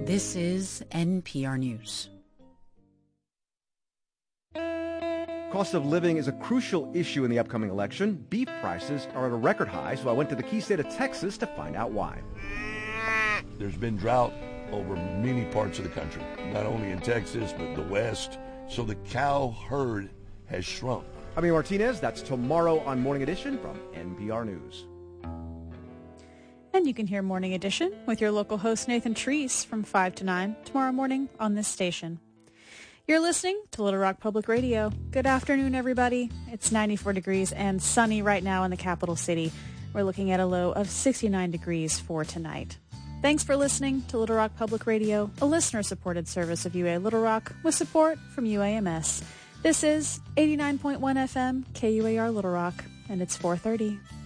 This is NPR News. Cost of living is a crucial issue in the upcoming election. Beef prices are at a record high, so I went to the key state of Texas to find out why. There's been drought over many parts of the country, not only in Texas, but the West. So the cow herd has shrunk. Jaime Martinez, that's tomorrow on Morning Edition from NPR News. And you can hear Morning Edition with your local host Nathan Treese from 5 to 9 tomorrow morning on this station. You're listening to Little Rock Public Radio. Good afternoon, everybody. It's 94 degrees and sunny right now in the capital city. We're looking at a low of 69 degrees for tonight. Thanks for listening to Little Rock Public Radio, a listener-supported service of UA Little Rock with support from UAMS. This is 89.1 FM, KUAR Little Rock, and it's 4:30.